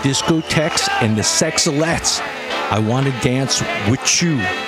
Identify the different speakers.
Speaker 1: discotheques and the sexalettes. I want to dance with you.